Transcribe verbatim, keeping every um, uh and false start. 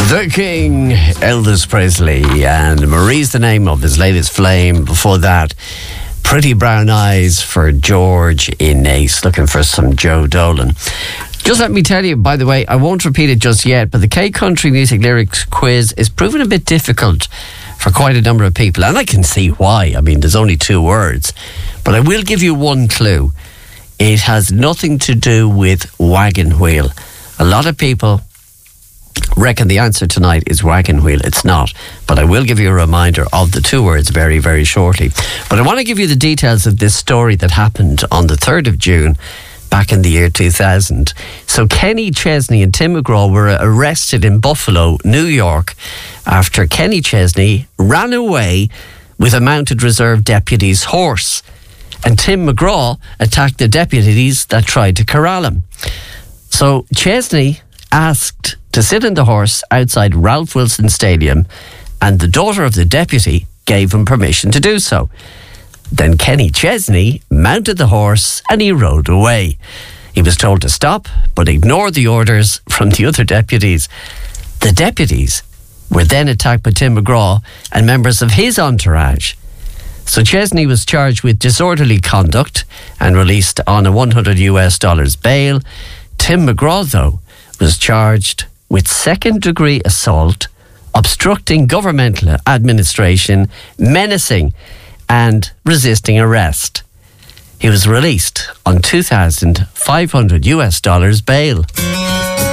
The King, Elvis Presley, and Marie's the name of his latest flame. Before that, Pretty Brown Eyes for George in Ace, looking for some Joe Dolan. Just let me tell you, by the way, I won't repeat it just yet, but the K Country Music Lyrics Quiz is proving a bit difficult for quite a number of people, and I can see why. I mean, there's only two words, but I will give you one clue. It has nothing to do with wagon wheel. A lot of people reckon the answer tonight is wagon wheel. It's not, but I will give you a reminder of the two words very, very shortly. But I want to give you the details of this story that happened on the third of June back in the year two thousand. So Kenny Chesney and Tim McGraw were arrested in Buffalo, New York, after Kenny Chesney ran away with a mounted reserve deputy's horse, and Tim McGraw attacked the deputies that tried to corral him. So Chesney asked to sit in the horse outside Ralph Wilson Stadium, and the daughter of the deputy gave him permission to do so. Then Kenny Chesney mounted the horse and he rode away. He was told to stop, but ignored the orders from the other deputies. The deputies were then attacked by Tim McGraw and members of his entourage. So Chesney was charged with disorderly conduct and released on a one hundred US dollars bail. Tim McGraw, though, was charged with second-degree assault, obstructing governmental administration, menacing and resisting arrest. He was released on two thousand five hundred US dollars bail.